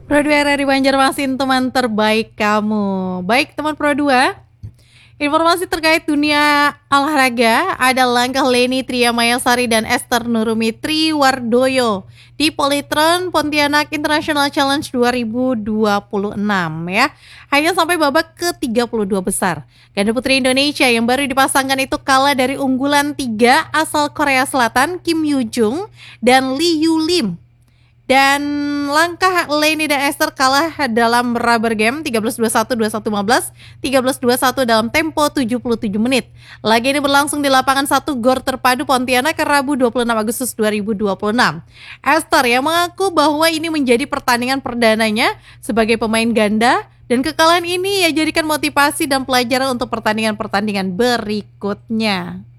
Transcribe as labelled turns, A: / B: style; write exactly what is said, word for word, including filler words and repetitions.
A: Pro dua R R I Banjarmasin, teman terbaik kamu. Baik teman Pro dua, informasi terkait dunia olahraga ada langkah Leni Triamayasari dan Esther Nurumi Triwardoyo di Polytron Pontianak International Challenge dua ribu dua puluh enam ya. Hanya sampai babak ke tiga puluh dua besar. Ganda putri Indonesia yang baru dipasangkan itu kalah dari unggulan tiga asal Korea Selatan Kim Yoo Jung dan Lee Yu Lim. Dan langkah Leni dan Esther kalah dalam rubber game tiga belas dua puluh satu, dua puluh satu lima belas, tiga belas dua puluh satu dalam tempo tujuh puluh tujuh menit. Laga ini berlangsung di lapangan satu Gor Terpadu Pontianak Rabu dua puluh enam Agustus dua ribu dua puluh enam. Esther yang mengaku bahwa ini menjadi pertandingan perdananya sebagai pemain ganda dan kekalahan ini ia jadikan motivasi dan pelajaran untuk pertandingan-pertandingan berikutnya.